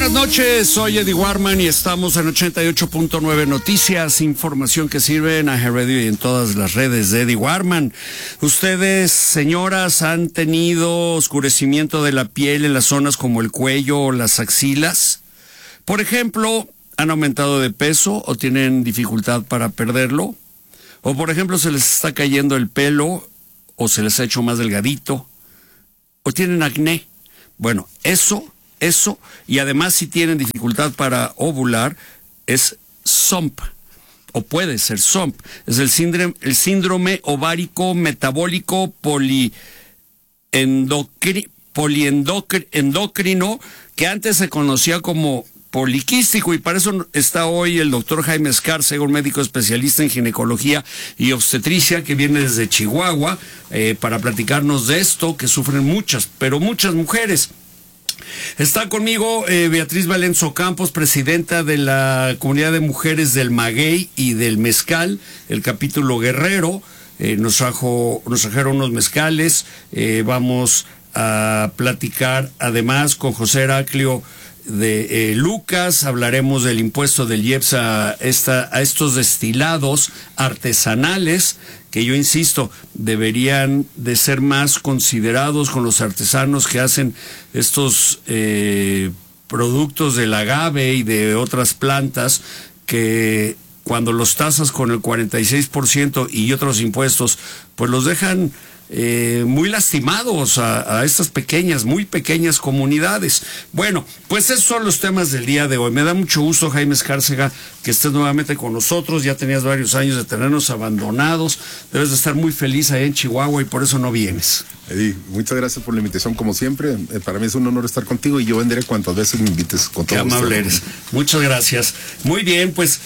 Buenas noches, soy Eddie Warman y estamos en 88.9 Noticias, información que sirve en AG Radio y en todas las redes de Eddie Warman. Ustedes, señoras, han tenido oscurecimiento de la piel en las zonas como el cuello o las axilas. Por ejemplo, han aumentado de peso o tienen dificultad para perderlo. O por ejemplo, se les está cayendo el pelo o se les ha hecho más delgadito. O tienen acné. Bueno, eso, y además si tienen dificultad para ovular, es SOMP, o puede ser SOMP, es el síndrome ovárico metabólico poliendocrino, que antes se conocía como poliquístico, y para eso está hoy el doctor Jaime Escárcega, un médico especialista en ginecología y obstetricia que viene desde Chihuahua para platicarnos de esto que sufren muchas mujeres. Está conmigo Beatriz Valenzo Campos, presidenta de la Comunidad de Mujeres del Maguey y del Mezcal, el capítulo Guerrero. Nos trajeron unos mezcales. Vamos a platicar además con José Heraclio de Lucas. Hablaremos del impuesto del IEPS a estos destilados artesanales, que yo insisto, deberían de ser más considerados con los artesanos que hacen estos productos del agave y de otras plantas, que cuando los tasas con el 46% y otros impuestos, pues los dejan muy lastimados a estas muy pequeñas comunidades. Bueno, pues esos son los temas del día de hoy. Me da mucho gusto, Jaime Escárcega, que estés nuevamente con nosotros. Ya tenías varios años de tenernos abandonados. Debes de estar muy feliz allá en Chihuahua y por eso no vienes. Eddie, muchas gracias por la invitación, como siempre. Para mí es un honor estar contigo y yo vendré cuantas veces me invites. Con todo Qué amable eres. Muchas gracias. Muy bien, pues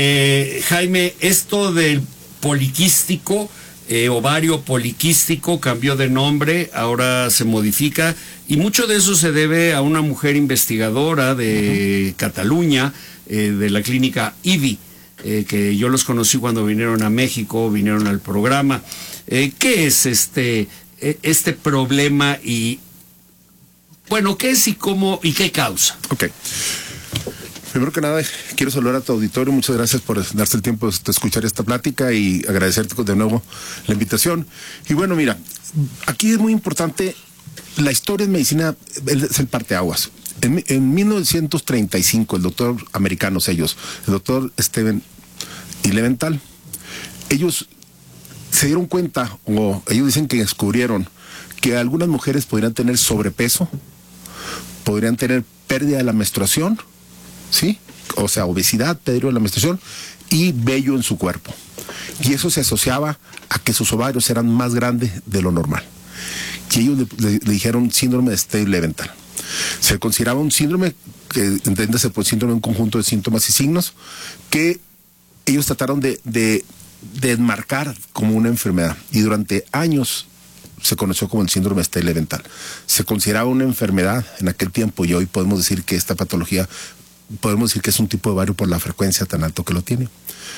Jaime, esto del poliquístico, ovario poliquístico, cambió de nombre, ahora se modifica, y mucho de eso se debe a una mujer investigadora de Cataluña, de la clínica IBI, que yo los conocí cuando vinieron a México, vinieron al programa. ¿Qué es este problema y, bueno, qué es y cómo y qué causa? Ok. Primero que nada, quiero saludar a tu auditorio. Muchas gracias por darse el tiempo de escuchar esta plática y agradecerte de nuevo la invitación. Y bueno, mira, aquí es muy importante, la historia en medicina es el parteaguas. En 1935, el doctor americano, el doctor Steven y Leventhal, ellos se dieron cuenta, o ellos dicen que descubrieron, que algunas mujeres podrían tener sobrepeso, podrían tener pérdida de la menstruación, ¿sí? O sea, obesidad, pérdida de la menstruación y vello en su cuerpo. Y eso se asociaba a que sus ovarios eran más grandes de lo normal. Y ellos le dijeron síndrome de Steven-Leventhal. Se consideraba un síndrome que, entiéndase por síndrome, un conjunto de síntomas y signos que ellos trataron de enmarcar como una enfermedad. Y durante años se conoció como el síndrome de Steven-Leventhal. Se consideraba una enfermedad en aquel tiempo, y hoy podemos decir que esta patología, podemos decir que es un tipo de ovario por la frecuencia tan alto que lo tiene.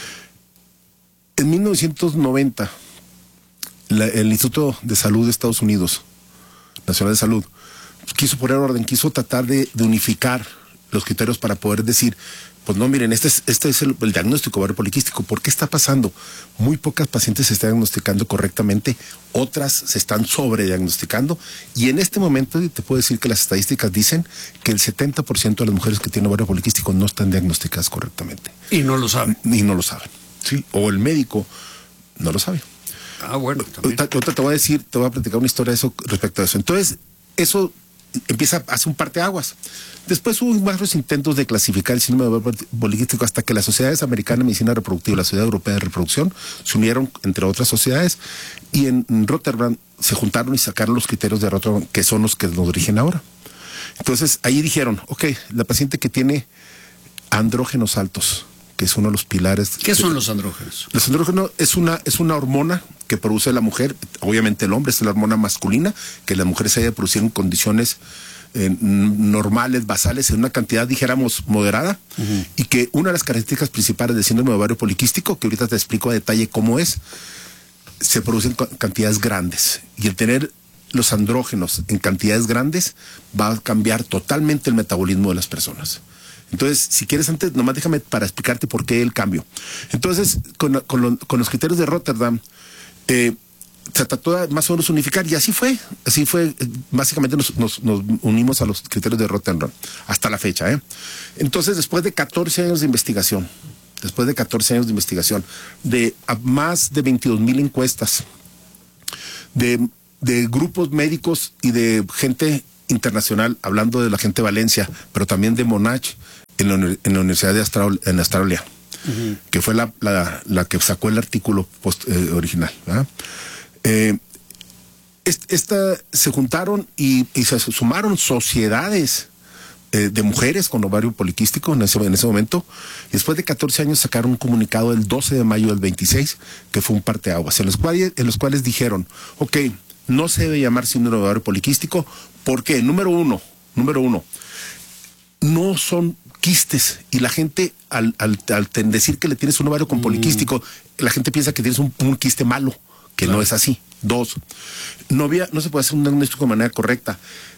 En 1990, el Instituto de Salud de Estados Unidos, Nacional de Salud, quiso poner orden, quiso tratar de unificar los criterios para poder decir, pues no, miren, este es el diagnóstico ovario poliquístico. ¿Por qué está pasando? Muy pocas pacientes se están diagnosticando correctamente, otras se están sobrediagnosticando, y en este momento te puedo decir que las estadísticas dicen que el 70% de las mujeres que tienen ovario poliquístico no están diagnosticadas correctamente. Y no lo saben. Y no lo saben, ¿sí? O el médico no lo sabe. Ah, bueno, también. Ahorita te voy a platicar una historia de eso, respecto a eso. Entonces, eso hace un parteaguas. Después hubo varios intentos de clasificar el síndrome de ovario poliquístico, hasta que las sociedades americanas de medicina reproductiva y la Sociedad Europea de Reproducción se unieron, entre otras sociedades, y en Rotterdam se juntaron y sacaron los criterios de Rotterdam, que son los que nos rigen ahora. Entonces ahí dijeron, ok, la paciente que tiene andrógenos altos, que es uno de los pilares. ¿Qué son los andrógenos? Los andrógenos es una hormona que produce la mujer. Obviamente el hombre es la hormona masculina, que la mujer se debe producir en condiciones normales, basales, en una cantidad, dijéramos, moderada, y que una de las características principales del síndrome de ovario poliquístico, que ahorita te explico a detalle cómo es, se producen cantidades grandes, y el tener los andrógenos en cantidades grandes, va a cambiar totalmente el metabolismo de las personas. Entonces, si quieres antes, nomás déjame para explicarte por qué el cambio. Entonces, con los criterios de Rotterdam, se trató de más o menos unificar, y así fue, básicamente nos unimos a los criterios de Rotterdam, hasta la fecha. Entonces, después de 14 años de investigación, de más de 22,000 encuestas, de grupos médicos y de gente internacional, hablando de la gente de Valencia, pero también de Monash, en la Universidad de Australia, que fue la que sacó el artículo original. Se juntaron y se sumaron sociedades de mujeres con ovario poliquístico en ese momento, y después de 14 años sacaron un comunicado el 12 de mayo del 26, que fue un parteaguas, en los cuales dijeron, ok, no se debe llamar síndrome de ovario poliquístico, porque número uno, no son quistes, y la gente al decir que le tienes un ovario con poliquístico, la gente piensa que tienes un quiste malo, que claro, no es así. 2, no se puede hacer un diagnóstico de manera correcta.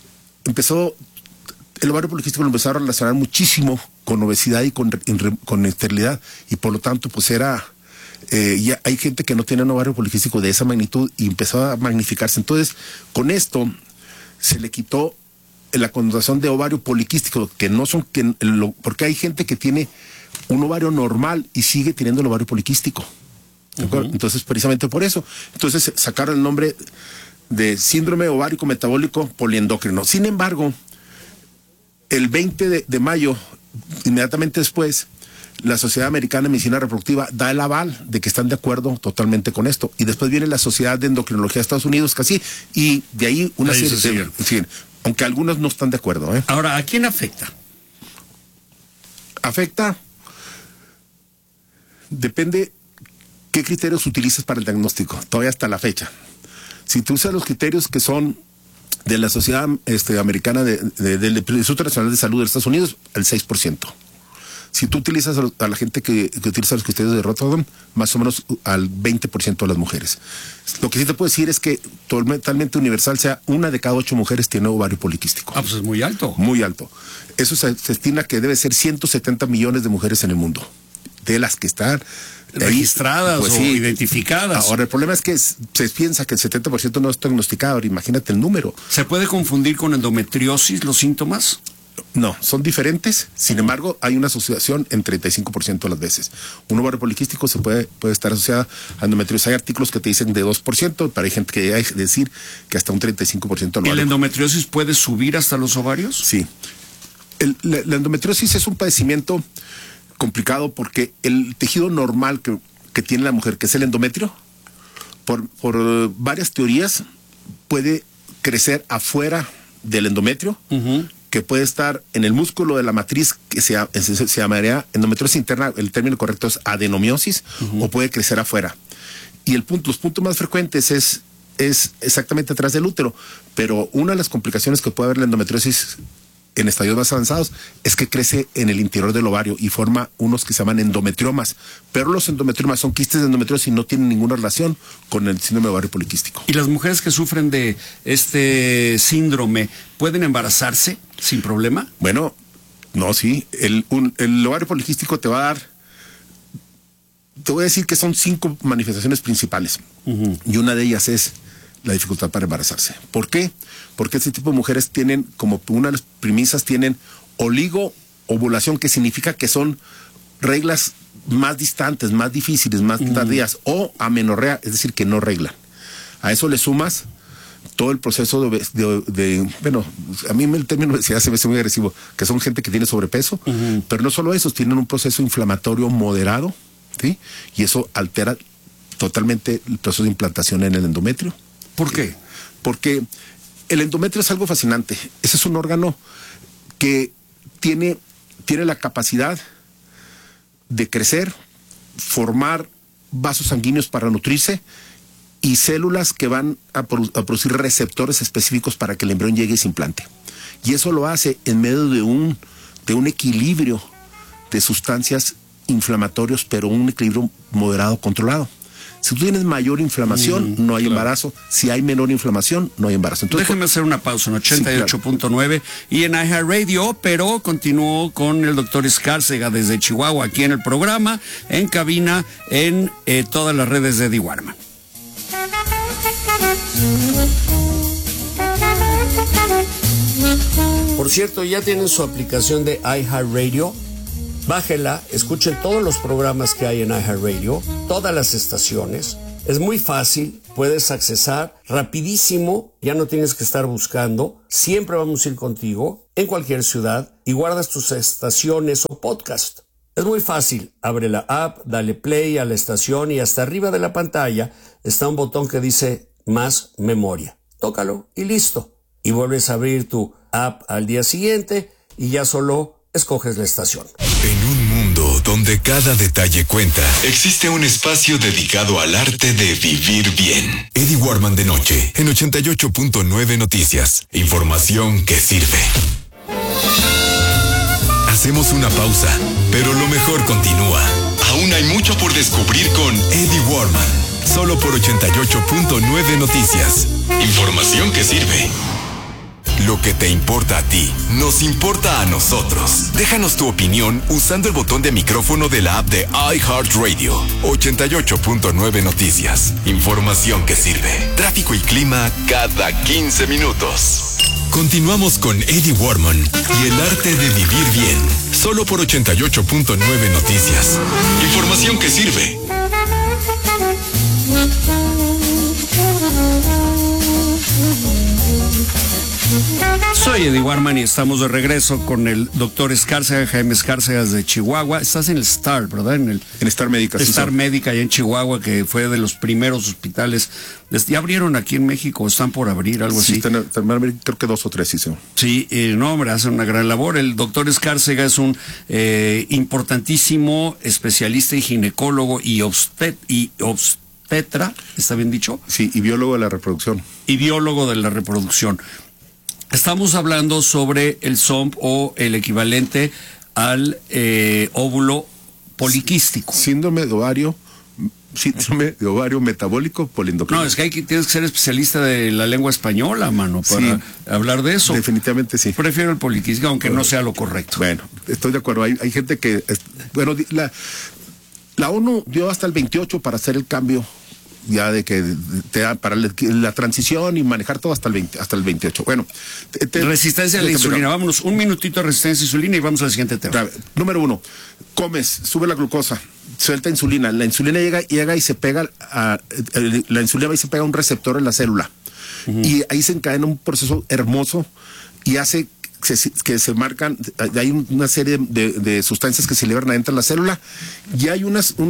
El ovario poliquístico lo empezaron a relacionar muchísimo con obesidad y con esterilidad, y por lo tanto pues ya hay gente que no tiene un ovario poliquístico de esa magnitud y empezó a magnificarse. Entonces, con esto se le quitó la connotación de ovario poliquístico, que no son, porque hay gente que tiene un ovario normal y sigue teniendo el ovario poliquístico. ¿De acuerdo? Entonces, precisamente por eso. Entonces, sacaron el nombre de síndrome ovárico metabólico poliendocrino. Sin embargo, el 20 de mayo, inmediatamente después, la Sociedad Americana de Medicina Reproductiva da el aval de que están de acuerdo totalmente con esto. Y después viene la Sociedad de Endocrinología de Estados Unidos, casi, y de ahí una serie de... Aunque algunos no están de acuerdo. Ahora, ¿a quién afecta? Depende qué criterios utilizas para el diagnóstico, todavía hasta la fecha. Si tú usas los criterios que son de la Sociedad Americana del Instituto Nacional de Salud de Estados Unidos, el 6%. Si tú utilizas a la gente que utiliza los criterios de Rotterdam, más o menos al 20% de las mujeres. Lo que sí te puedo decir es que totalmente universal, sea 1 de cada 8 mujeres tiene ovario poliquístico. Pues es muy alto. Muy alto. Eso se estima que debe ser 170 millones de mujeres en el mundo, de las que están registradas pues, o sí, identificadas. Ahora, el problema es que se piensa que el 70% no está diagnosticado. Ahora, imagínate el número. ¿Se puede confundir con endometriosis los síntomas? No, son diferentes. Sin embargo, hay una asociación en 35% de las veces. Un ovario poliquístico puede estar asociado a endometriosis. Hay artículos que te dicen de 2%, pero hay gente que hay que decir que hasta un 35%. ¿Y la endometriosis puede subir hasta los ovarios? Sí. La endometriosis es un padecimiento complicado porque el tejido normal que tiene la mujer, que es el endometrio, por varias teorías, puede crecer afuera del endometrio, que puede estar en el músculo de la matriz, que se llamaría endometriosis interna, el término correcto es adenomiosis, o puede crecer afuera. Y los puntos más frecuentes es exactamente atrás del útero, pero una de las complicaciones que puede haber la endometriosis en estadios más avanzados es que crece en el interior del ovario y forma unos que se llaman endometriomas, pero los endometriomas son quistes de endometriosis y no tienen ninguna relación con el síndrome de ovario poliquístico. ¿Y las mujeres que sufren de este síndrome pueden embarazarse sin problema? Bueno, no, sí. El ovario poliquístico te voy a decir que son 5 manifestaciones principales, y una de ellas es la dificultad para embarazarse. ¿Por qué? Porque este tipo de mujeres tienen, como una de las premisas, tienen oligoovulación, que significa que son reglas más distantes, más difíciles, más tardías, o amenorrea, es decir, que no reglan. A eso le sumas todo el proceso bueno, a mí el término obesidad se me hace muy agresivo, que son gente que tiene sobrepeso, pero no solo eso, tienen un proceso inflamatorio moderado, ¿sí? Y eso altera totalmente el proceso de implantación en el endometrio. ¿Por qué? Porque el endometrio es algo fascinante. Ese es un órgano que tiene la capacidad de crecer, formar vasos sanguíneos para nutrirse y células que van a producir receptores específicos para que el embrión llegue y se implante. Y eso lo hace en medio de un equilibrio de sustancias inflamatorios, pero un equilibrio moderado, controlado. Si tú tienes mayor inflamación, no hay embarazo. Si hay menor inflamación, no hay embarazo. Entonces, déjeme hacer una pausa en 88.9 y en iHeartRadio, pero continúo con el doctor Escárcega desde Chihuahua, aquí en el programa, en cabina, en todas las redes de Eddie Warman. Por cierto, ya tienen su aplicación de iHeartRadio. Bájela, escuchen todos los programas que hay en iHeartRadio, todas las estaciones. Es muy fácil, puedes accesar rapidísimo, ya no tienes que estar buscando. Siempre vamos a ir contigo en cualquier ciudad y guardas tus estaciones o podcast. Es muy fácil, abre la app, dale play a la estación y hasta arriba de la pantalla está un botón que dice más memoria. Tócalo y listo. Y vuelves a abrir tu app al día siguiente y ya solo escoges la estación. En un mundo donde cada detalle cuenta, existe un espacio dedicado al arte de vivir bien. Eddie Warman de noche, en 88.9 Noticias. Información que sirve. Hacemos una pausa, pero lo mejor continúa. Aún hay mucho por descubrir con Eddie Warman. Solo por 88.9 Noticias. Información que sirve. Lo que te importa a ti, nos importa a nosotros. Déjanos tu opinión usando el botón de micrófono de la app de iHeartRadio. 88.9 Noticias. Información que sirve. Tráfico y clima cada 15 minutos. Continuamos con Eddie Warman y el arte de vivir bien. Solo por 88.9 Noticias. Información que sirve. Soy Eddie Warman y estamos de regreso con el doctor Escárcega, Jaime Escárcega de Chihuahua. Estás en el Star, ¿verdad? En Star Médica. Star Médica, allá en Chihuahua, que fue de los primeros hospitales. ¿Ya abrieron aquí en México? ¿Están por abrir algo así? Sí, creo que 2 o 3, sí. Sí, no, hombre, hacen una gran labor. El doctor Escárcega es un importantísimo especialista y ginecólogo y obstetra, ¿está bien dicho? Sí, y biólogo de la reproducción. Y biólogo de la reproducción. Estamos hablando sobre el SOMP o el equivalente al óvulo poliquístico. Síndrome de ovario metabólico polendocrino. No, es que tienes que ser especialista de la lengua española, mano, para hablar de eso. Definitivamente sí. Prefiero el poliquístico, aunque no sea lo correcto. Bueno, estoy de acuerdo. Hay gente que... Bueno, la ONU dio hasta el 28 para hacer el cambio ya de que para la transición y manejar todo hasta el 28. Bueno, resistencia a la insulina. Vámonos, un minutito de resistencia a la insulina y vamos al siguiente tema. Número 1, comes, sube la glucosa, suelta insulina. La insulina llega y se pega la insulina va y se pega a un receptor en la célula. Y ahí se encadena un proceso hermoso y hace que se marcan, hay una serie de sustancias que se liberan adentro de la célula y hay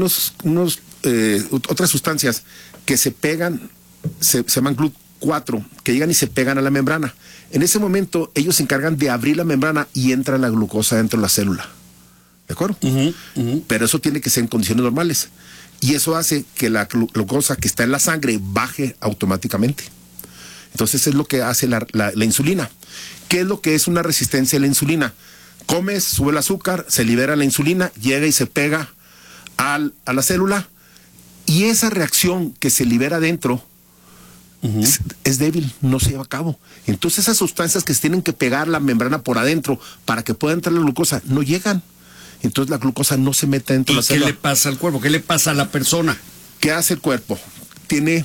otras sustancias que se pegan, se llaman GLUT4, que llegan y se pegan a la membrana. En ese momento ellos se encargan de abrir la membrana y entra la glucosa dentro de la célula. ¿De acuerdo? Pero eso tiene que ser en condiciones normales. Y eso hace que la glucosa que está en la sangre baje automáticamente. Entonces es lo que hace la insulina. ¿Qué es lo que es una resistencia a la insulina? Comes, sube el azúcar, se libera la insulina, llega y se pega a la célula y esa reacción que se libera dentro es débil, no se lleva a cabo. Entonces esas sustancias que se tienen que pegar la membrana por adentro para que pueda entrar la glucosa no llegan. Entonces la glucosa no se mete dentro de la célula. ¿Qué le pasa al cuerpo? ¿Qué le pasa a la persona? ¿Qué hace el cuerpo? Tiene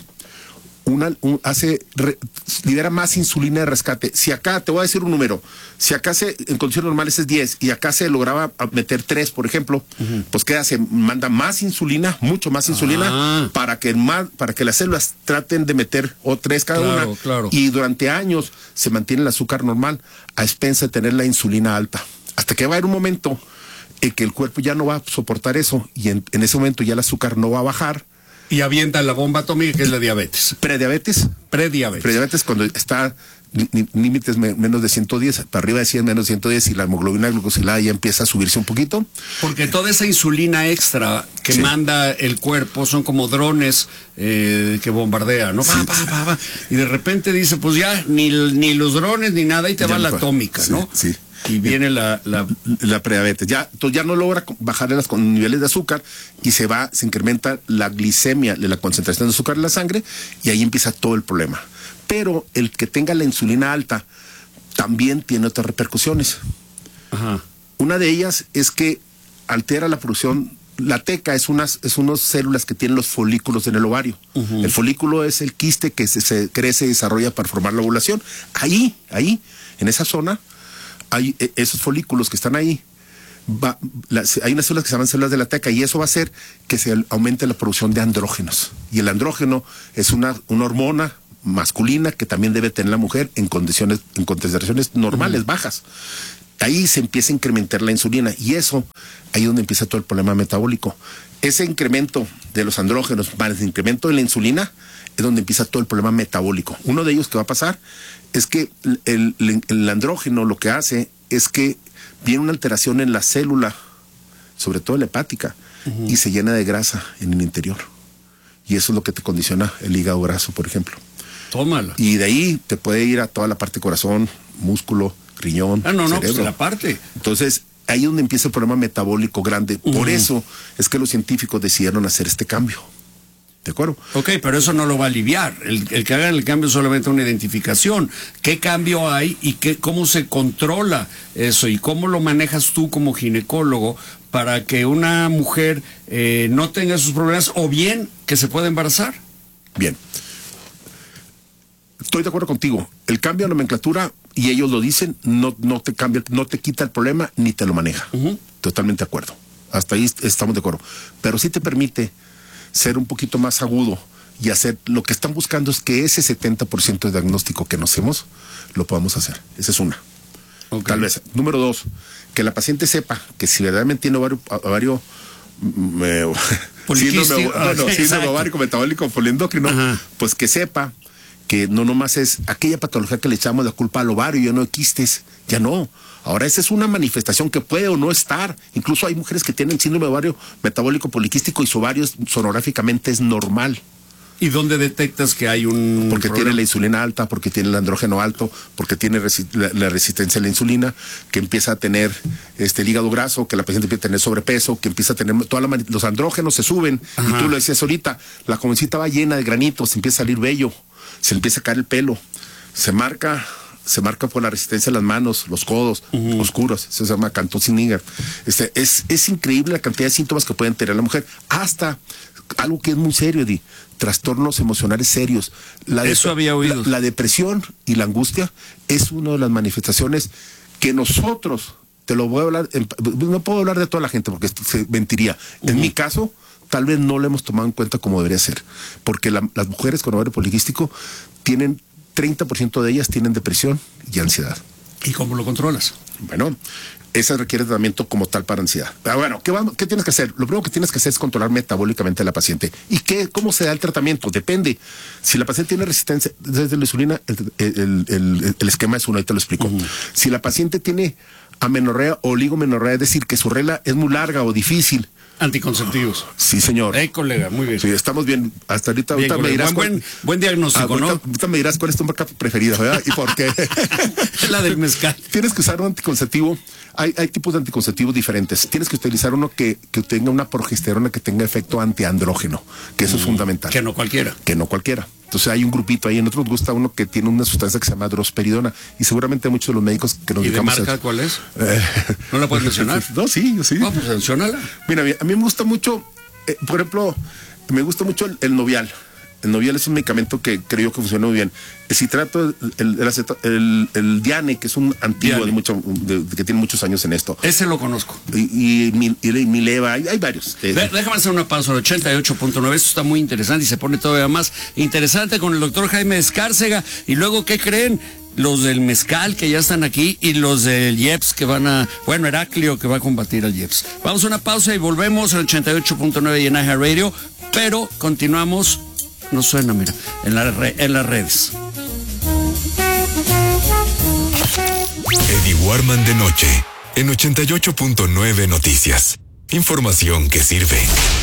libera más insulina de rescate. Si acá, te voy a decir un número, si acá en condiciones normales es 10 y acá se lograba meter 3, por ejemplo, pues ¿qué hace? Manda más insulina, mucho más insulina, para que las células traten de meter 3 cada una. Claro. Y durante años se mantiene el azúcar normal a expensa de tener la insulina alta. Hasta que va a haber un momento en que el cuerpo ya no va a soportar eso y en ese momento ya el azúcar no va a bajar. Y avienta la bomba atómica, que es la diabetes. Prediabetes cuando está límites menos de 110, para arriba de 100, menos de 110 y la hemoglobina glucosilada ya empieza a subirse un poquito. Porque toda esa insulina extra que manda el cuerpo son como drones que bombardean, ¿no? Y de repente dice, pues ya, ni los drones ni nada y te va la atómica, ¿no? Sí. Y viene la prediabetes. Entonces ya no logra bajar los niveles de azúcar y se incrementa la glicemia, la concentración de azúcar en la sangre, y ahí empieza todo el problema. Pero el que tenga la insulina alta también tiene otras repercusiones. Ajá. Una de ellas es que altera la producción. La teca es unas células que tienen los folículos en el ovario. Uh-huh. El folículo es el quiste que se crece y desarrolla para formar la ovulación. Ahí, en esa zona, hay esos folículos que están ahí. Hay unas células que se llaman células de la teca, y eso va a hacer que se aumente la producción de andrógenos. Y el andrógeno es una hormona masculina que también debe tener la mujer en concentraciones normales, bajas. Ahí se empieza a incrementar la insulina, y eso, ahí es donde empieza todo el problema metabólico. Ese incremento de los andrógenos más el incremento de la insulina es donde empieza todo el problema metabólico. Uno de ellos que va a pasar es que el andrógeno lo que hace es que viene una alteración en la célula, sobre todo la hepática, uh-huh, y se llena de grasa en el interior. Y eso es lo que te condiciona el hígado graso, por ejemplo. Tómalo. Y de ahí te puede ir a toda la parte corazón, músculo, riñón, cerebro. Pues la parte. Entonces, ahí es donde empieza el problema metabólico grande. Uh-huh. Por eso es que los científicos decidieron hacer este cambio. ¿De acuerdo? Ok, pero eso no lo va a aliviar. El que hagan el cambio es solamente una identificación. ¿Qué cambio hay y cómo se controla eso? ¿Y cómo lo manejas tú como ginecólogo para que una mujer no tenga esos problemas, o bien que se pueda embarazar? Bien. Estoy de acuerdo contigo. El cambio de nomenclatura, y ellos lo dicen, no te cambia, no te quita el problema ni te lo maneja. Uh-huh. Totalmente de acuerdo. Hasta ahí estamos de acuerdo. Pero sí te permite ser un poquito más agudo y hacer lo que están buscando, es que ese 70% de diagnóstico que no hacemos lo podamos hacer. Esa es una. Okay. Tal vez. Número 2, que la paciente sepa que si verdaderamente tiene ovario síndrome ovárico metabólico poliendocrino, uh-huh, pues que sepa que no nomás es aquella patología que le echamos la culpa al ovario, ya no hay quistes, ya no. Ahora esa es una manifestación que puede o no estar. Incluso hay mujeres que tienen síndrome de ovario metabólico poliquístico y su ovario sonográficamente es normal. ¿Y dónde detectas que hay un Porque problema? Tiene la insulina alta, porque tiene el andrógeno alto, porque tiene la resistencia a la insulina, que empieza a tener el hígado graso, que la paciente empieza a tener sobrepeso, que empieza a tener los andrógenos se suben. Ajá. Y tú lo decías ahorita, la jovencita va llena de granitos, empieza a salir vello, se empieza a caer el pelo, se marca por la resistencia de las manos, los codos, uh-huh, oscuros, eso se llama Canton-Singer. Es increíble la cantidad de síntomas que pueden tener la mujer, hasta algo que es muy serio, Eddie, trastornos emocionales serios. Eso había oído. La depresión y la angustia es una de las manifestaciones que nosotros, te lo voy a hablar, no puedo hablar de toda la gente porque se mentiría. Uh-huh. En mi caso, tal vez no lo hemos tomado en cuenta como debería ser, porque las mujeres con ovario poliquístico tienen 30% de ellas tienen depresión y ansiedad. ¿Y cómo lo controlas? Bueno, ese requiere tratamiento como tal para ansiedad. Pero bueno, ¿qué tienes que hacer? Lo primero que tienes que hacer es controlar metabólicamente a la paciente. ¿Y cómo se da el tratamiento? Depende. Si la paciente tiene resistencia desde la insulina, el esquema es uno, ahí te lo explico. Uh-huh. Si la paciente tiene amenorrea o oligomenorrea, es decir, que su regla es muy larga o difícil. Anticonceptivos. Sí, señor. Colega, muy bien. Sí, estamos bien. Hasta ahorita, bien, me dirás buen diagnóstico, ¿no? Ahorita me dirás cuál es tu marca preferida, ¿verdad? ¿Y por qué? La del mezcal. Tienes que usar un anticonceptivo. Hay tipos de anticonceptivos diferentes. Tienes que utilizar uno que tenga una progesterona que tenga efecto antiandrógeno, que eso es fundamental. Que no cualquiera. Entonces hay un grupito ahí. A nosotros nos gusta uno que tiene una sustancia que se llama drosperidona, y seguramente muchos de los médicos que nos dedicamos ¿Y de marca cuál es? ¿No la puedes mencionar? No, sí, yo sí. No, pues menciónala. Mira, a mí me gusta mucho, por ejemplo, me gusta mucho el Novial. El Novial es un medicamento que creo que funciona muy bien. El citrato, el Diane, que es un antiguo que tiene muchos años en esto. Ese lo conozco. Y Mileva, hay varios. Déjame hacer una pausa, el 88.9, esto está muy interesante y se pone todavía más interesante con el doctor Jaime Escárcega. Y luego, ¿qué creen? Los del mezcal que ya están aquí y los del IEPS que Heraclio que va a combatir al IEPS. Vamos a una pausa y volvemos al 88.9 y en iHeartRadio, pero continuamos. No suena, mira, en las redes. Eddie Warman de noche, en 88.9 Noticias. Información que sirve.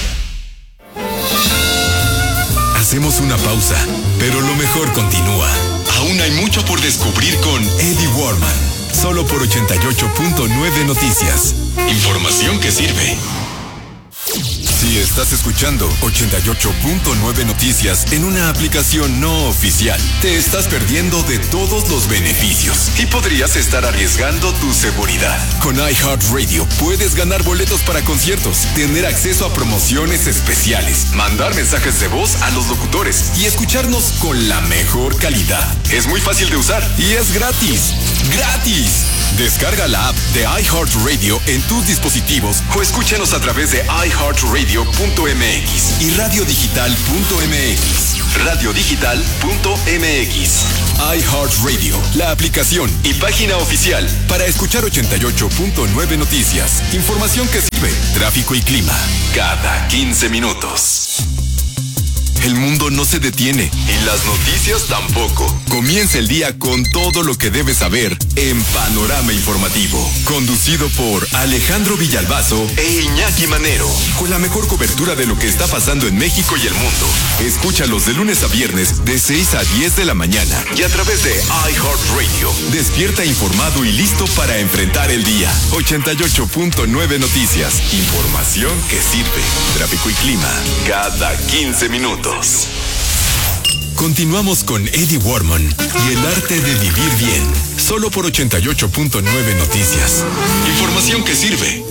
Hacemos una pausa, pero lo mejor continúa. Aún hay mucho por descubrir con Eddie Warman, solo por 88.9 Noticias. Información que sirve. Si estás escuchando 88.9 Noticias en una aplicación no oficial, te estás perdiendo de todos los beneficios y podrías estar arriesgando tu seguridad. Con iHeartRadio puedes ganar boletos para conciertos, tener acceso a promociones especiales, mandar mensajes de voz a los locutores y escucharnos con la mejor calidad. Es muy fácil de usar y es gratis. ¡Gratis! Descarga la app de iHeartRadio en tus dispositivos o escúchanos a través de iHeartRadio.mx y radiodigital.mx. Radiodigital.mx. iHeartRadio, la aplicación y página oficial para escuchar 88.9 Noticias. Información que sirve. Tráfico y clima cada 15 minutos. El mundo no se detiene y las noticias tampoco. Comienza el día con todo lo que debes saber en Panorama Informativo. Conducido por Alejandro Villalbazo e Iñaki Manero. Con la mejor cobertura de lo que está pasando en México y el mundo. Escúchalos de lunes a viernes de 6 a 10 de la mañana. Y a través de iHeartRadio. Despierta informado y listo para enfrentar el día. 88.9 Noticias. Información que sirve. Tráfico y clima cada 15 minutos. Continuamos con Eddie Warman y el arte de vivir bien, solo por 88.9 Noticias. Información que sirve.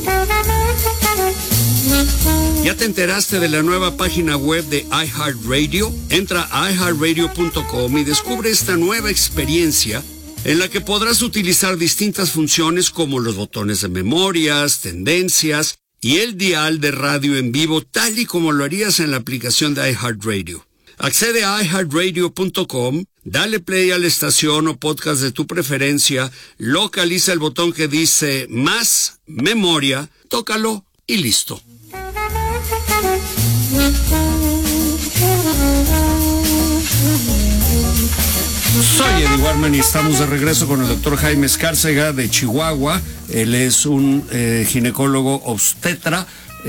¿Ya te enteraste de la nueva página web de iHeartRadio? Entra a iHeartRadio.com y descubre esta nueva experiencia en la que podrás utilizar distintas funciones como los botones de memorias, tendencias y el dial de radio en vivo, tal y como lo harías en la aplicación de iHeartRadio. Accede a iHeartRadio.com, dale play a la estación o podcast de tu preferencia, localiza el botón que dice Más Memoria, tócalo y listo. Soy Eddie Warman y estamos de regreso con el doctor Jaime Escárcega de Chihuahua. Él es un ginecólogo obstetra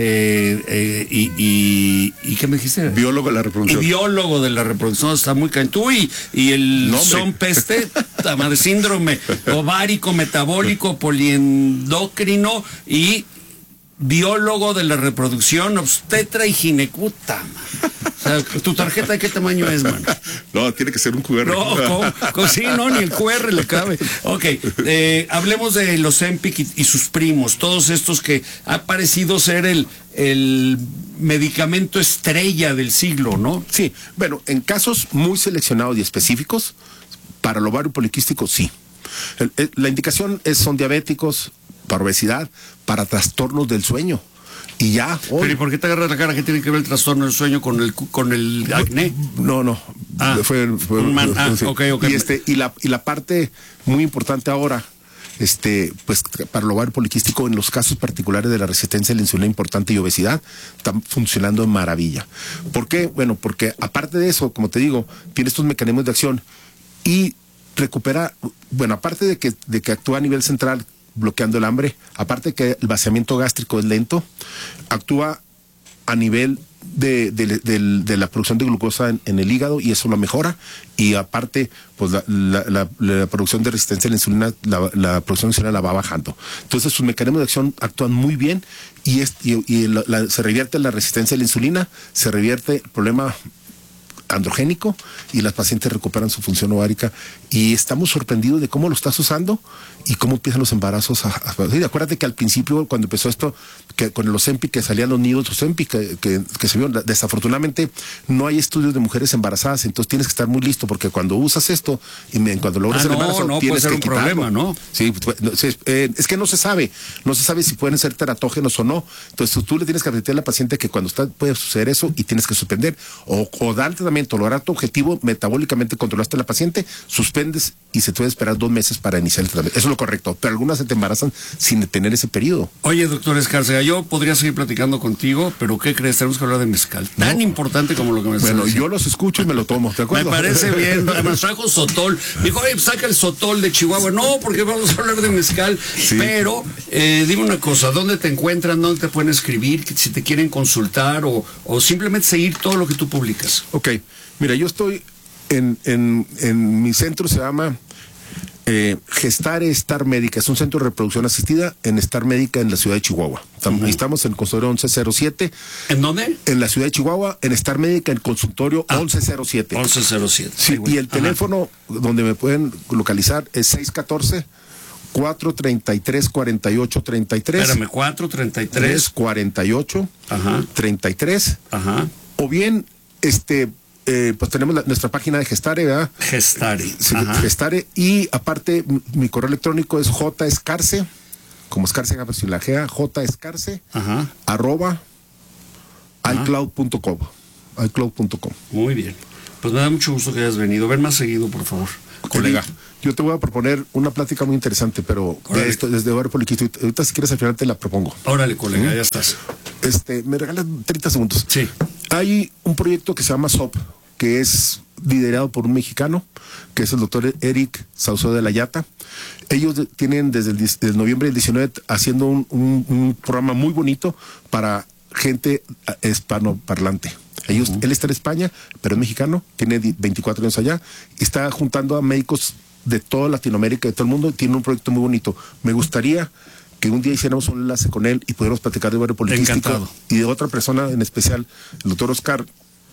y ¿qué me dijiste? Biólogo de la reproducción. Y biólogo de la reproducción, está muy cañón. Tú y el son peste, de síndrome ovárico, metabólico, poliendocrino y biólogo de la reproducción, obstetra y ginecuta. O sea, ¿tu tarjeta de qué tamaño es, mano? No, tiene que ser un QR. No, sí, no, ni el QR le cabe. Ok, hablemos de los Ozempic y sus primos, todos estos que ha parecido ser el medicamento estrella del siglo, ¿no? Sí, bueno, en casos muy seleccionados y específicos, para el ovario poliquístico, sí. La indicación son diabéticos, para obesidad, para trastornos del sueño. Y ya. Pero ¿y por qué te agarras la cara? ¿Qué tiene que ver el trastorno del sueño con el acné? No. Fue ok. Y la parte muy importante ahora, pues para el ovario poliquístico, en los casos particulares de la resistencia a la insulina importante y obesidad, están funcionando de maravilla. ¿Por qué? Bueno, porque aparte de eso, como te digo, tiene estos mecanismos de acción y recupera, bueno, aparte de que actúa a nivel central, bloqueando el hambre, aparte que el vaciamiento gástrico es lento, actúa a nivel de la producción de glucosa en el hígado y eso lo mejora, y aparte pues la producción de resistencia a la insulina, la producción de insulina la va bajando. Entonces sus mecanismos de acción actúan muy bien y se revierte la resistencia a la insulina, se revierte el problema androgénico y las pacientes recuperan su función ovárica, y estamos sorprendidos de cómo lo estás usando y cómo empiezan los embarazos sí, acuérdate que al principio, cuando empezó esto, que con los Ozempic, que salían los nidos Ozempic, que se vieron, desafortunadamente no hay estudios de mujeres embarazadas, entonces tienes que estar muy listo, porque cuando usas esto y cuando logras el embarazo, no tienes puede ser que un quitarlo. problema, ¿no? Sí, es que no se sabe si pueden ser teratógenos o no, entonces tú le tienes que advertir a la paciente que cuando puede suceder eso y tienes que suspender, o dar tratamiento, lograr tu objetivo, metabólicamente controlaste a la paciente, suspendes y se puede esperar 2 meses para iniciar el tratamiento. Eso es lo correcto, pero algunas se te embarazan sin tener ese periodo. Oye, doctor Escárcega, yo podría seguir platicando contigo, pero ¿qué crees? Tenemos que hablar de mezcal. Tan importante como lo que me estás diciendo. Yo los escucho y me lo tomo, ¿de acuerdo? Me parece bien. Además trajo sotol. Dijo, oye, saca el sotol de Chihuahua. No, porque vamos a hablar de mezcal. Sí. Pero, dime una cosa, ¿dónde te encuentran? ¿Dónde te pueden escribir? Si te quieren consultar o simplemente seguir todo lo que tú publicas. Ok, mira, yo estoy en mi centro, se llama Gestare Star Médica, es un centro de reproducción asistida en Star Médica en la ciudad de Chihuahua. Estamos en el consultorio 1107. ¿En dónde? En la ciudad de Chihuahua, en Star Médica, en el consultorio 1107. 1107. Sí, y el teléfono donde me pueden localizar es 614 433 4833. Espérame, 433 48 33. Ajá. O bien, pues tenemos nuestra página de Gestare, ¿verdad? Gestare. Sí, Gestare. Y aparte, mi correo electrónico es jescarce, como escarce, sin la G, jescarce, @ iCloud.com. iCloud.com. Muy bien. Pues me da mucho gusto que hayas venido. Ven más seguido, por favor, colega. Yo te voy a proponer una plática muy interesante, pero desde Ovario Poliquístico. Ahorita, si quieres, al final te la propongo. Órale, colega, ya estás. Me regalas 30 segundos. Sí. Hay un proyecto que se llama SOP, que es liderado por un mexicano, que es el doctor Eric Saucedo de la Llata. Ellos tienen desde el noviembre del 19 haciendo un programa muy bonito para gente hispanoparlante. Él está en España, pero es mexicano, tiene 24 años allá, y está juntando a médicos de toda Latinoamérica, de todo el mundo, y tiene un proyecto muy bonito. Me gustaría que un día hiciéramos un enlace con él y pudiéramos platicar de Ovario Poliquístico. Encantado. Y de otra persona en especial, el doctor Oscar,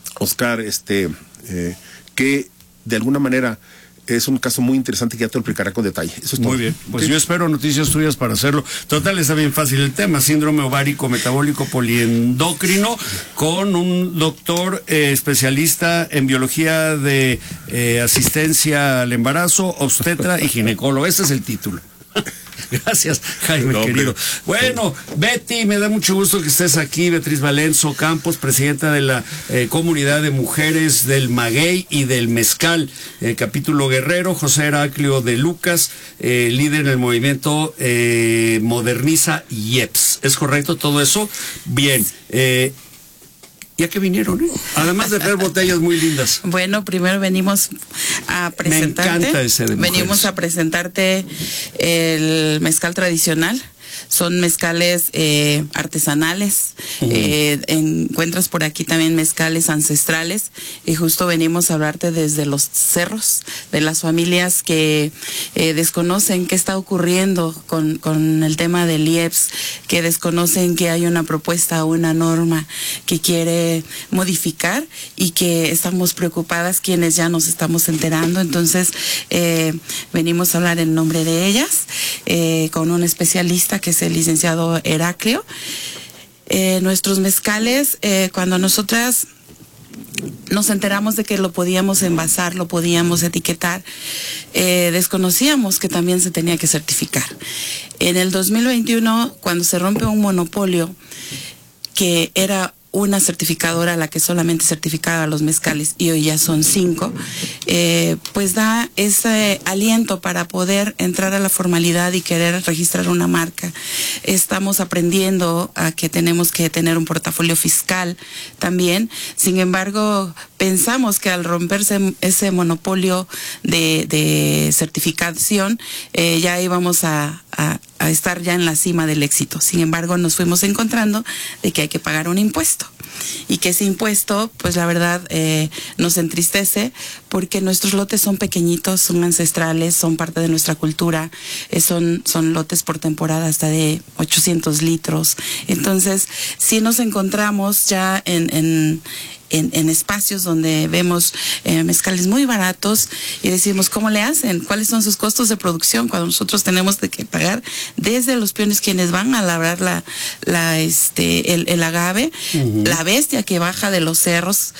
que de alguna manera es un caso muy interesante que ya te lo explicará con detalle. Eso es todo. Muy bien, pues yo espero noticias tuyas para hacerlo. Total, está bien fácil el tema, síndrome ovárico metabólico poliendocrino, con un doctor especialista en biología de asistencia al embarazo, obstetra y ginecólogo. Ese es el título. Gracias, Jaime, querido. Bueno, Betty, me da mucho gusto que estés aquí. Beatriz Valenzo Campos, presidenta de la comunidad de mujeres del maguey y del mezcal, capítulo Guerrero. José Heraclio de Lucas, líder en el movimiento Moderniza IEPS. ¿Es correcto todo eso? Bien. Ya que vinieron, además de ver botellas muy lindas. Bueno, primero venimos a presentarte. Me encanta ese de mujeres. Venimos a presentarte el mezcal tradicional. Son mezcales artesanales. Encuentras por aquí también mezcales ancestrales, y justo venimos a hablarte desde los cerros, de las familias que desconocen qué está ocurriendo con el tema del IEPS, que desconocen que hay una propuesta, una norma que quiere modificar, y que estamos preocupadas quienes ya nos estamos enterando. Entonces venimos a hablar en nombre de ellas, con un especialista que es el licenciado Heraclio. Nuestros mezcales, cuando nosotras nos enteramos de que lo podíamos envasar, lo podíamos etiquetar, desconocíamos que también se tenía que certificar. En el 2021, cuando se rompe un monopolio, que era una certificadora la que solamente certificaba los mezcales, y hoy ya son 5, pues da ese aliento para poder entrar a la formalidad y querer registrar una marca. Estamos aprendiendo a que tenemos que tener un portafolio fiscal también. Sin embargo, pensamos que al romperse ese monopolio de certificación, ya íbamos a estar ya en la cima del éxito. Sin embargo, nos fuimos encontrando de que hay que pagar un impuesto, y que ese impuesto, pues la verdad, nos entristece, porque nuestros lotes son pequeñitos, son ancestrales, son parte de nuestra cultura, son lotes por temporada hasta de 800 litros. Entonces, si nos encontramos ya en espacios donde vemos mezcales muy baratos, y decimos, ¿cómo le hacen? ¿Cuáles son sus costos de producción? Cuando nosotros tenemos que pagar desde los peones quienes van a labrar el agave, la bestia que baja de los cerros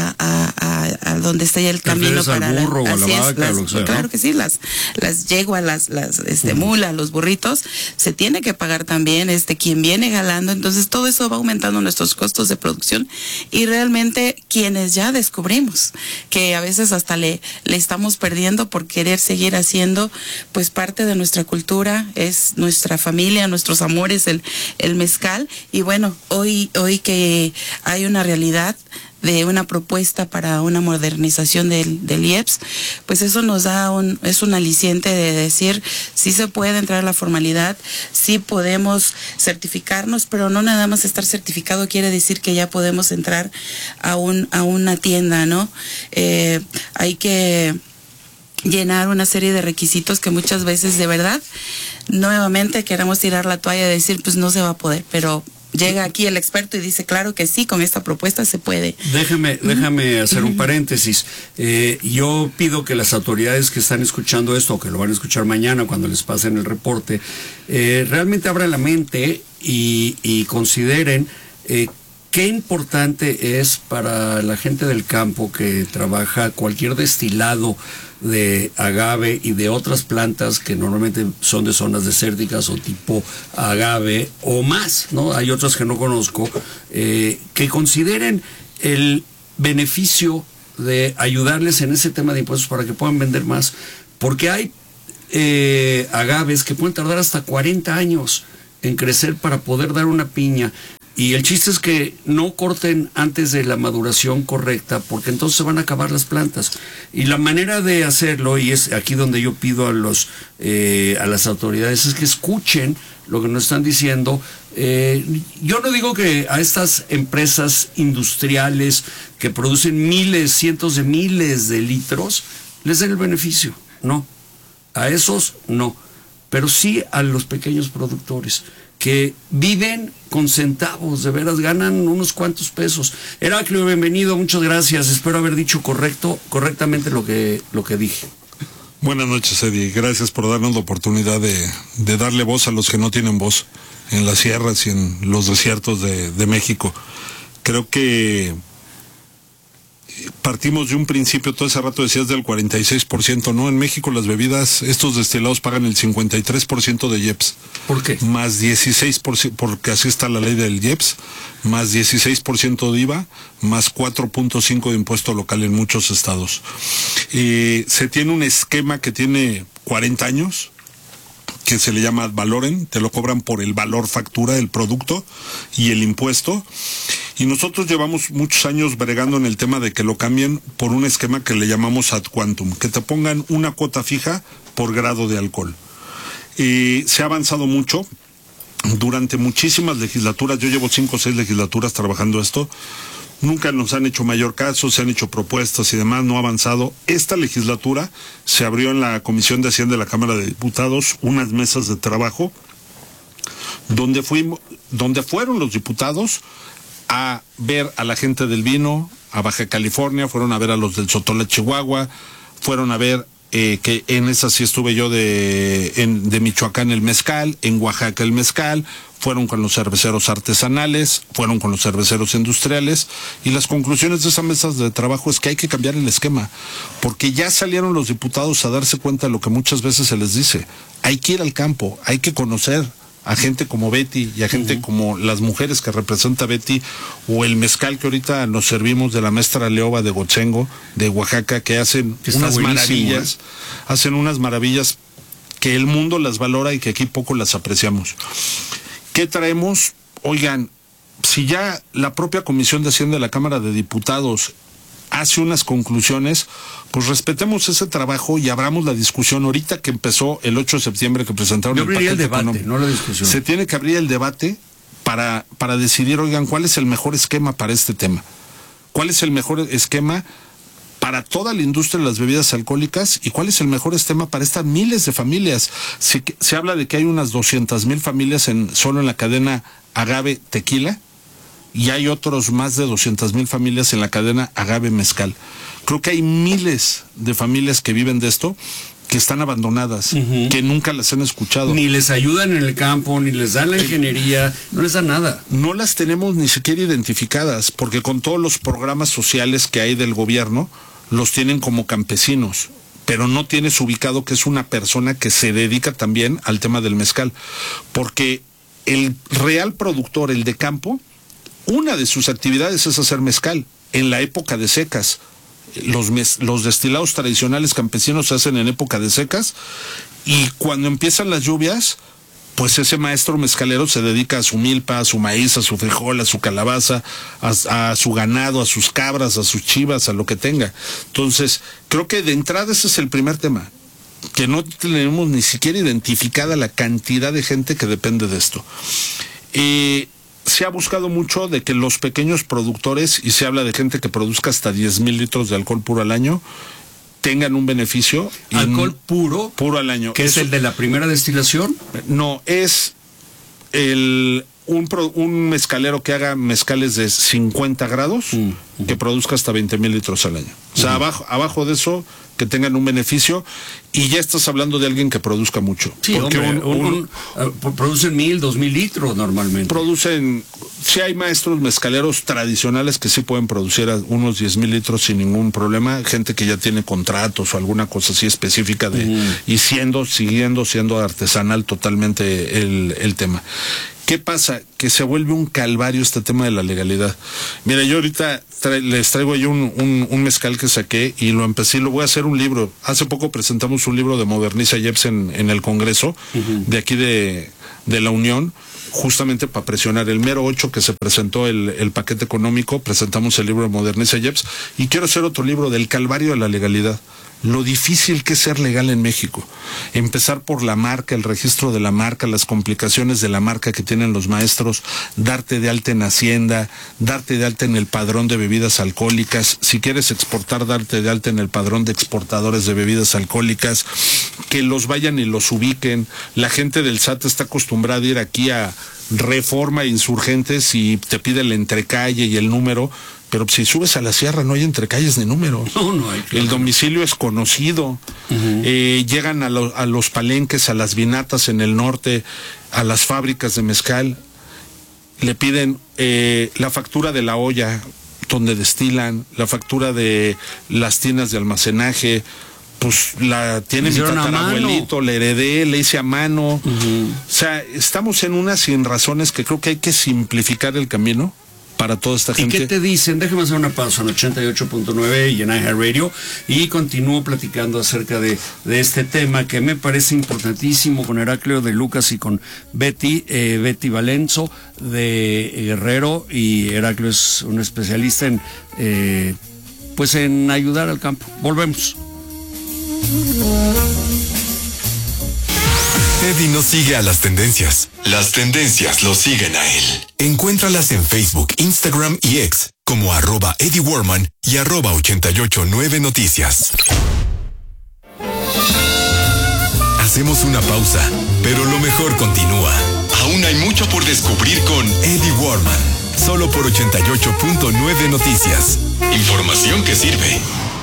a donde está ya el camino para al burro, o la vaca, lo que sea, claro, ¿no? que sí, las yeguas, las mulas, los burritos, se tiene que pagar también quien viene galando. Entonces todo eso va aumentando nuestros costos de producción, y realmente quienes ya descubrimos que a veces hasta le estamos perdiendo por querer seguir haciendo, pues parte de nuestra cultura, es nuestra familia, nuestros amores, el mezcal. Y bueno, hoy que hay una realidad de una propuesta para una modernización del IEPS, pues eso nos da es un aliciente de decir, sí se puede entrar a la formalidad, sí podemos certificarnos, pero no nada más estar certificado quiere decir que ya podemos entrar a una tienda, ¿no? Hay que llenar una serie de requisitos que muchas veces de verdad nuevamente queremos tirar la toalla y decir pues no se va a poder, pero llega aquí el experto y dice claro que sí, con esta propuesta se puede. Déjame hacer un paréntesis. Yo pido que las autoridades que están escuchando esto, o que lo van a escuchar mañana cuando les pasen el reporte, realmente abran la mente y consideren qué importante es para la gente del campo que trabaja cualquier destilado de agave y de otras plantas que normalmente son de zonas desérticas o tipo agave o más, ¿no? Hay otras que no conozco, que consideren el beneficio de ayudarles en ese tema de impuestos para que puedan vender más, porque hay agaves que pueden tardar hasta 40 años en crecer para poder dar una piña. Y el chiste es que no corten antes de la maduración correcta, porque entonces se van a acabar las plantas. Y la manera de hacerlo, y es aquí donde yo pido a las autoridades, es que escuchen lo que nos están diciendo. Yo no digo que a estas empresas industriales que producen miles, cientos de miles de litros, les den el beneficio. No. A esos no. Pero sí a los pequeños productores, que viven con centavos, de veras, ganan unos cuantos pesos. Heraclio, bienvenido, muchas gracias. Espero haber dicho correctamente lo que dije. Buenas noches, Eddie. Gracias por darnos la oportunidad de darle voz a los que no tienen voz en las sierras y en los desiertos de México. Creo que partimos de un principio, todo ese rato decías del 46%, ¿no? En México las bebidas, estos destilados pagan el 53% de IEPS. ¿Por qué? Más 16%, porque así está la ley del IEPS, más 16% de IVA, más 4.5% de impuesto local en muchos estados. Se tiene un esquema que tiene 40 años, que se le llama valoren, te lo cobran por el valor factura del producto y el impuesto. Y nosotros llevamos muchos años bregando en el tema de que lo cambien por un esquema que le llamamos ad quantum, que te pongan una cuota fija por grado de alcohol. Se ha avanzado mucho durante muchísimas legislaturas. Yo llevo 5 o 6 legislaturas trabajando esto. Nunca nos han hecho mayor caso, se han hecho propuestas y demás, no ha avanzado. Esta legislatura se abrió en la Comisión de Hacienda de la Cámara de Diputados unas mesas de trabajo donde fueron los diputados a ver a la gente del vino, a Baja California, fueron a ver a los del Sotolá, Chihuahua, fueron a ver que en esa sí estuve yo de Michoacán el mezcal, en Oaxaca el mezcal, fueron con los cerveceros artesanales, fueron con los cerveceros industriales, y las conclusiones de esas mesas de trabajo es que hay que cambiar el esquema, porque ya salieron los diputados a darse cuenta de lo que muchas veces se les dice: hay que ir al campo, hay que conocer a gente como Betty y a gente como las mujeres que representa Betty, o el mezcal que ahorita nos servimos de la maestra Leoba de Gotzengo, de Oaxaca, que hacen unas maravillas, hacen unas maravillas que el mundo las valora y que aquí poco las apreciamos. ¿Qué traemos? Oigan, si ya la propia Comisión de Hacienda de la Cámara de Diputados hace unas conclusiones, pues respetemos ese trabajo y abramos la discusión. Ahorita que empezó el 8 de septiembre que presentaron el paquete debate, no la discusión. Se tiene que abrir el debate para decidir, oigan, ¿cuál es el mejor esquema para este tema? ¿Cuál es el mejor esquema para toda la industria de las bebidas alcohólicas? ¿Y cuál es el mejor esquema para estas miles de familias? Se habla de que hay unas 200,000 familias solo en la cadena agave tequila, y hay otros más de 200,000 familias en la cadena agave mezcal. Creo que hay miles de familias que viven de esto, que están abandonadas, que nunca las han escuchado. Ni les ayudan en el campo, ni les dan la ingeniería, no les dan nada. No las tenemos ni siquiera identificadas, porque con todos los programas sociales que hay del gobierno, los tienen como campesinos, pero no tienes ubicado que es una persona que se dedica también al tema del mezcal, porque el real productor, el de campo, una de sus actividades es hacer mezcal en la época de secas. Los destilados tradicionales campesinos se hacen en época de secas, y cuando empiezan las lluvias, pues ese maestro mezcalero se dedica a su milpa, a su maíz, a su frijol, a su calabaza, a su ganado, a sus cabras, a sus chivas, a lo que tenga. Entonces, creo que de entrada ese es el primer tema, que no tenemos ni siquiera identificada la cantidad de gente que depende de esto. Se ha buscado mucho de que los pequeños productores, y se habla de gente que produzca hasta 10,000 litros de alcohol puro al año, tengan un beneficio. Alcohol puro al año. ¿Que es el de la primera destilación? No, es un mezcalero que haga mezcales de 50 grados que produzca hasta 20,000 litros al año. O sea, abajo de eso, que tengan un beneficio, y ya estás hablando de alguien que produzca mucho. Sí, porque producen 1,000, 2,000 litros normalmente. Producen, sí hay maestros mezcaleros tradicionales que sí pueden producir unos 10,000 litros sin ningún problema, gente que ya tiene contratos o alguna cosa así específica y siguiendo siendo artesanal totalmente el tema. ¿Qué pasa? Que se vuelve un calvario este tema de la legalidad. Mira, yo ahorita les traigo ahí un mezcal que saqué y lo voy a hacer un libro. Hace poco presentamos un libro de Moderniza Jeps en el Congreso de aquí de la Unión, justamente para presionar. El mero 8 que se presentó el paquete económico, presentamos el libro de Moderniza Jeps, y quiero hacer otro libro del calvario de la legalidad. Lo difícil que es ser legal en México. Empezar por la marca, el registro de la marca, las complicaciones de la marca que tienen los maestros, darte de alta en Hacienda, darte de alta en el padrón de bebidas alcohólicas, si quieres exportar, darte de alta en el padrón de exportadores de bebidas alcohólicas, que los vayan y los ubiquen. La gente del SAT está acostumbrada a ir aquí a Reforma, Insurgentes, y te pide el entrecalle y el número. Pero si subes a la sierra no hay entrecalles ni número. No hay. El domicilio es conocido. Llegan a los palenques, a las vinatas en el norte, a las fábricas de mezcal. Le piden la factura de la olla donde destilan, la factura de las tiendas de almacenaje. Pues la tiene mi tatarabuelito, la heredé, la hice a mano. O sea, estamos en unas sin razones que creo que hay que simplificar el camino para toda esta gente. ¿Y qué te dicen? Déjame hacer una pausa en 88.9 y en iHeartRadio, y continúo platicando acerca de este tema que me parece importantísimo con Heraclio de Lucas y con Betty Valenzo de Guerrero, y Heraclio es un especialista en ayudar al campo. Volvemos. Eddie no sigue a las tendencias. Las tendencias lo siguen a él. Encuéntralas en Facebook, Instagram y X como @Eddie Worman y @889noticias. Hacemos una pausa, pero lo mejor continúa. Aún hay mucho por descubrir con Eddie Worman. Solo por 88.9 Noticias. Información que sirve.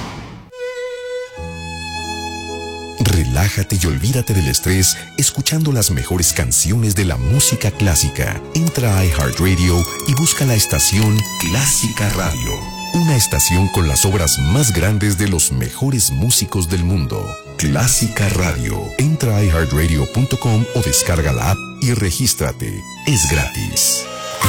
Relájate y olvídate del estrés escuchando las mejores canciones de la música clásica. Entra a iHeartRadio y busca la estación Clásica Radio. Una estación con las obras más grandes de los mejores músicos del mundo. Clásica Radio. Entra a iHeartRadio.com o descarga la app y regístrate. Es gratis.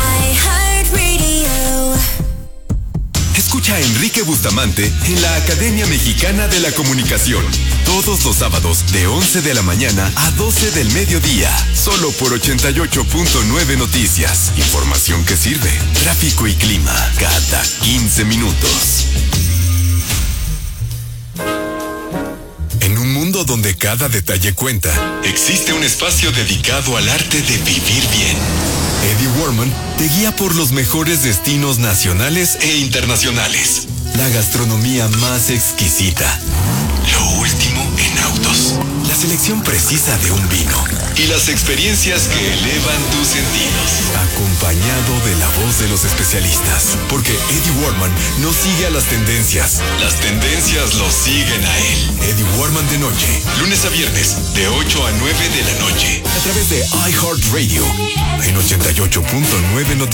Escucha a Enrique Bustamante en la Academia Mexicana de la Comunicación. Todos los sábados de 11 de la mañana a 12 del mediodía. Solo por 88.9 Noticias. Información que sirve. Tráfico y clima cada 15 minutos. En un mundo donde cada detalle cuenta, existe un espacio dedicado al arte de vivir bien. Eddie Worman te guía por los mejores destinos nacionales e internacionales. La gastronomía más exquisita. Lo último en autos. La selección precisa de un vino. Y las experiencias que elevan tus sentidos. Acompañado de la voz de los especialistas. Porque Eddie Worman no sigue a las tendencias. Las tendencias lo siguen a él. Eddie Worman de noche. Lunes a viernes, de 8 a 9 de la noche. A través de iHeartRadio. En 88.9 Noticias.